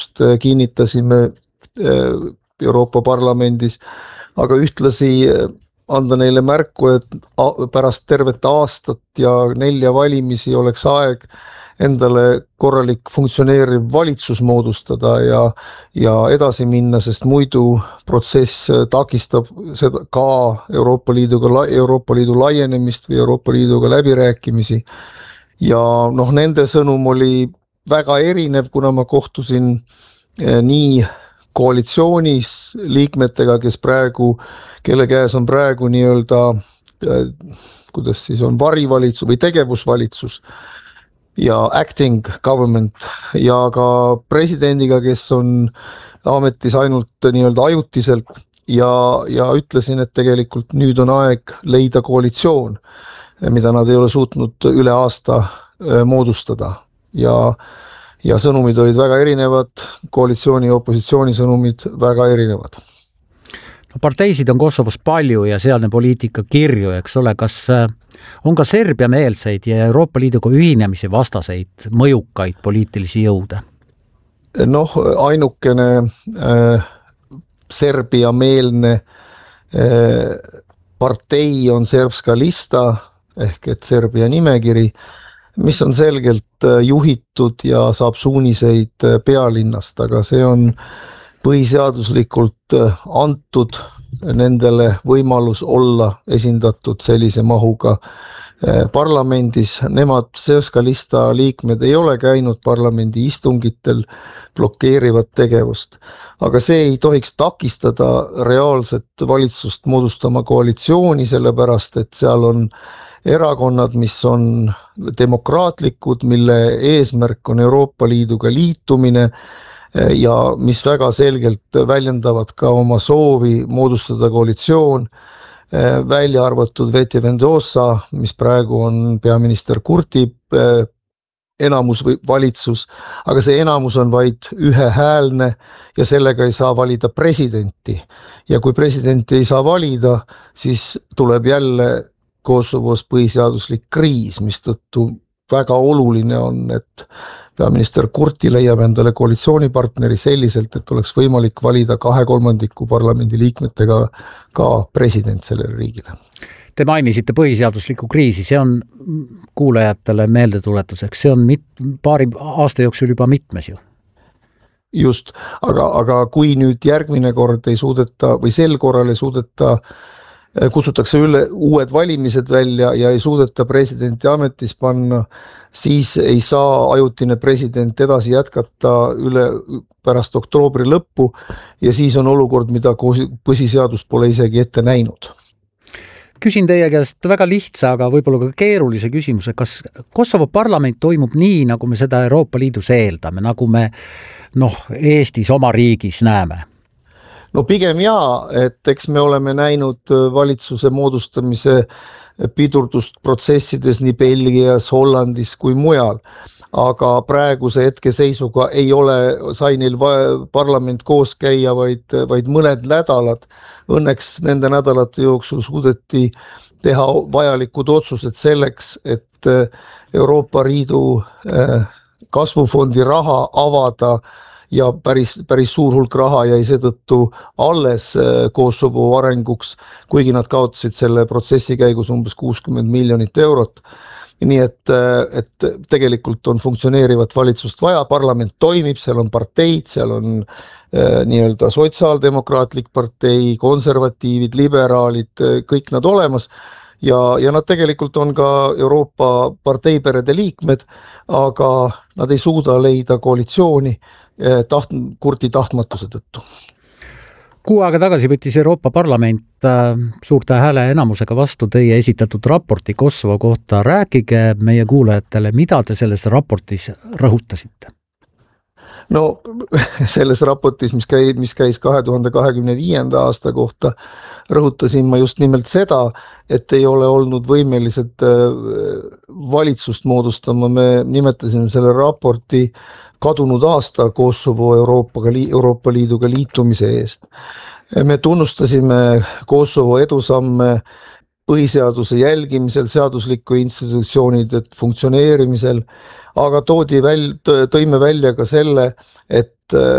kinnitasime Euroopa Parlamendis, aga ühtlasi anda neile märku, et pärast tervet aastat ja 4 valimisi oleks aeg endale korralik funktsioneeriv valitsus moodustada ja edasi minna, sest muidu protsess takistab seda ka Euroopa Liidu laienemist või Euroopa Liiduga läbirääkimisi. Ja nende sõnum oli väga erinev, kuna ma kohtusin nii koalitsioonis liikmetega, kelle käes on praegu nii-öelda, kuidas siis on, varivalitsus või tegevusvalitsus ja acting government ja ka presidendiga, kes on ametis ainult nii-öelda ajutiselt ja ütlesin, et tegelikult nüüd on aeg leida koalitsioon, mida nad ei ole suutnud üle aasta moodustada ja sõnumid olid väga erinevad, koalitsiooni ja opositsiooni sõnumid väga erinevad. Parteisid on Kosovos palju ja sealne poliitika kirju, eks ole, kas on ka Serbia meelseid ja Euroopa Liiduga ühinemise vastaseid mõjukaid poliitilisi jõude? Ainukene Serbia meelne partei on Srpska lista ehk et Serbia nimekiri, mis on selgelt juhitud ja saab suuniseid pealinnast, aga see on põhiseaduslikult antud nendele võimalus olla esindatud sellise mahuga parlamendis. Nemad, Srpska lista liikmed, ei ole käinud parlamendi istungitel, blokeerivad tegevust. Aga see ei tohiks takistada reaalset valitsust moodustama koalitsiooni, sellepärast et seal on erakonnad, mis on demokraatlikud, mille eesmärk on Euroopa Liiduga liitumine ja mis väga selgelt väljendavad ka oma soovi moodustada koalitsioon, välja arvatud Vete Vendosa, mis praegu on peaminister Kurti enamus või valitsus, aga see enamus on vaid ühehäälne ja sellega ei saa valida presidenti. Ja kui presidenti ei saa valida, siis tuleb jälle Kosovos põhiseaduslik kriis, mistõttu väga oluline on, et peaminister Kurti leiab endale koalitsioonipartneri selliselt, et oleks võimalik valida 2/3 parlamendi liikmetega ka president sellele riigile. Te mainisite põhiseaduslikku kriisi, see on kuulajatele meeldetuletuseks, see on paari aasta jooksul juba mitmes ju. Just, aga kui nüüd järgmine kord ei suudeta või sel korral ei suudeta, kutsutakse üle uued valimised välja ja ei suudeta presidenti ametis panna, siis ei saa ajutine president edasi jätkata pärast oktoobri lõppu ja siis on olukord, mida põhiseadus pole isegi ette näinud. Küsin teie käest väga lihtsa, aga võib-olla ka keerulise küsimuse, kas Kosovo parlament toimub nii, nagu me seda Euroopa Liidus eeldame, nagu me Eestis oma riigis näeme? Pigem jaa, et eks me oleme näinud valitsuse moodustamise pidurdust protsessides nii Belgias, Hollandis kui mujal, aga praeguse hetkeseisuga ei sai neil parlament koos käia vaid mõned nädalad. Õnneks nende nädalate jooksul suudeti teha vajalikud otsused selleks, et Euroopa Liidu kasvufondi raha avada ja päris suur hulk raha jäi seetõttu alles Kosovo arenguks, kuigi nad kaotasid selle protsessi käigus umbes 60 miljonit eurot. Nii et tegelikult on funktsioneerivat valitsust vaja, parlament toimib, seal on parteid, seal on nii-öelda sotsiaaldemokraatlik partei, konservatiivid, liberaalid, kõik nad olemas ja nad tegelikult on ka Euroopa parteiperede liikmed, aga nad ei suuda leida koalitsiooni Kurti tahtmatuse tõttu. 6 aega tagasi võttis Euroopa Parlament suurte hääle enamusega vastu teie esitatud raporti Kosovo kohta. Rääkige meie kuulajatele, mida te selles raportis rõhutasite? Selles raportis, mis käis 2025. aasta kohta, rõhutasin ma just nimelt seda, et ei ole olnud võimelised valitsust moodustama. Me nimetasime selle raporti kadunud aasta Kosovo Euroopa Liiduga liitumise eest. Me tunnustasime Kosovo edusamme põhiseaduse jälgimisel, seadusliku institutsioonide funktsioneerimisel, aga tõime välja ka selle, et